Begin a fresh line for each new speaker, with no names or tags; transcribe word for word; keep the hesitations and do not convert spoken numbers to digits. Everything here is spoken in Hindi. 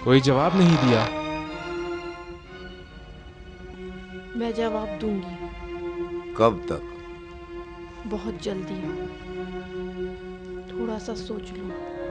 कोई जवाब नहीं दिया।
मैं जवाब दूंगी।
कब तक?
बहुत जल्दी। थोड़ा सा सोच लो।